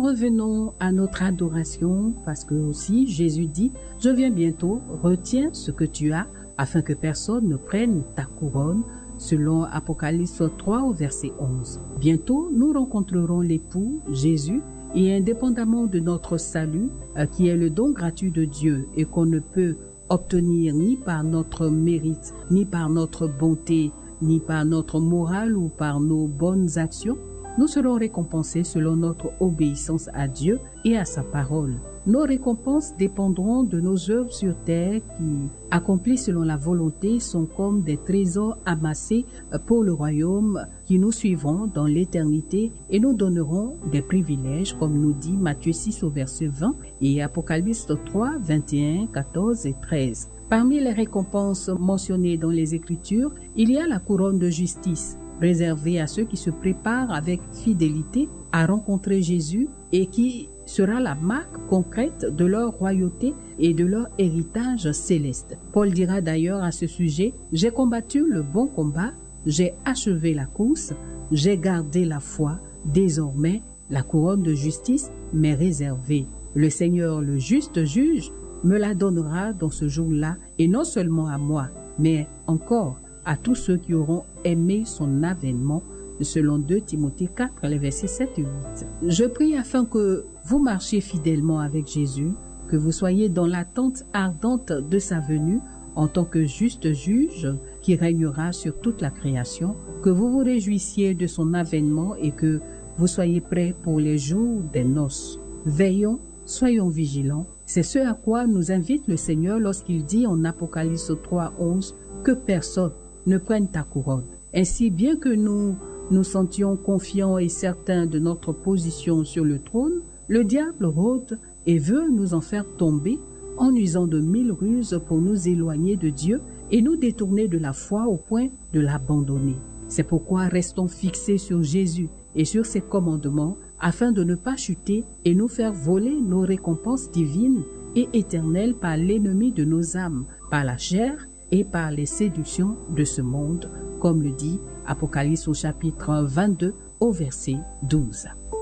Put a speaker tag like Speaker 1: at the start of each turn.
Speaker 1: revenons à notre adoration parce que aussi Jésus dit « Je viens bientôt, retiens ce que tu as afin que personne ne prenne ta couronne » selon Apocalypse 3 au verset 11. Bientôt, nous rencontrerons l'époux, Jésus, et indépendamment de notre salut, qui est le don gratuit de Dieu et qu'on ne peut obtenir ni par notre mérite, ni par notre bonté, ni par notre morale ou par nos bonnes actions, nous serons récompensés selon notre obéissance à Dieu et à sa parole. Nos récompenses dépendront de nos œuvres sur terre qui, accomplies selon la volonté, sont comme des trésors amassés pour le royaume qui nous suivront dans l'éternité et nous donneront des privilèges, comme nous dit Matthieu 6 au verset 20 et Apocalypse 3, 21, 14 et 13. Parmi les récompenses mentionnées dans les Écritures, il y a la couronne de justice, réservée à ceux qui se préparent avec fidélité à rencontrer Jésus et qui sera la marque concrète de leur royauté et de leur héritage céleste. Paul dira d'ailleurs à ce sujet « J'ai combattu le bon combat, j'ai achevé la course, j'ai gardé la foi, désormais la couronne de justice m'est réservée. Le Seigneur, le juste juge, me la donnera dans ce jour-là, et non seulement à moi, mais encore à tous ceux qui auront aimé son avènement, selon 2 Timothée 4, les versets 7 et 8. Je prie afin que vous marchiez fidèlement avec Jésus, que vous soyez dans l'attente ardente de sa venue en tant que juste juge qui régnera sur toute la création, que vous vous réjouissiez de son avènement et que vous soyez prêts pour les jours des noces. Veillons, soyons vigilants. C'est ce à quoi nous invite le Seigneur lorsqu'il dit en Apocalypse 3, 11 que personne ne prenne ta couronne. Ainsi, bien que nous nous sentions confiants et certains de notre position sur le trône, le diable rôde et veut nous en faire tomber en usant de 1000 ruses pour nous éloigner de Dieu et nous détourner de la foi au point de l'abandonner. C'est pourquoi restons fixés sur Jésus et sur ses commandements afin de ne pas chuter et nous faire voler nos récompenses divines et éternelles par l'ennemi de nos âmes, par la chair et par les séductions de ce monde, comme le dit Apocalypse au chapitre 22 au verset 12.